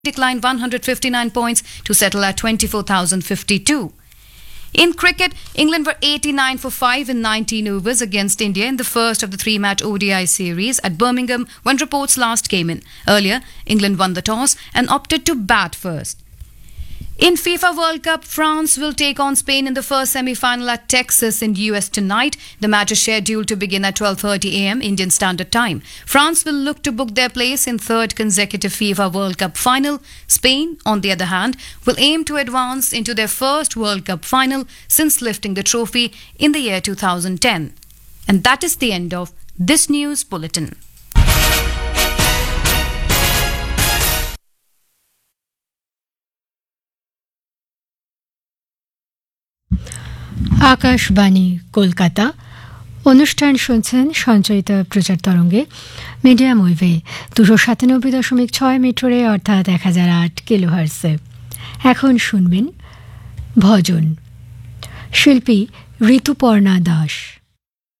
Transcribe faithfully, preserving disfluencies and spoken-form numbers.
declined one hundred fifty-nine points to settle at twenty-four thousand fifty-two. In cricket, England were eighty-nine for five in nineteen overs against India in the first of the three-match O D I series at Birmingham when reports last came in. Earlier, England won the toss and opted to bat first. In FIFA World Cup, France will take on Spain in the first semi-final at Texas in U S tonight. The match is scheduled to begin at twelve thirty a m Indian Standard Time. France will look to book their place in third consecutive FIFA World Cup final. Spain, on the other hand, will aim to advance into their first World Cup final since lifting the trophy in the year two thousand ten. And that is the end of this news bulletin. Akashvani Kolkata অনুষ্ঠান শুনছেন সঞ্চয়িত প্রচার তরঙ্গে medium ওয়েভে দুশো সাতানব্বই দশমিক ছয় মিটারে অর্থাৎ এক হাজার আট কিলোহার্টজে। এখন শুনবেন ভজন, শিল্পী ঋতুপর্ণা দাস।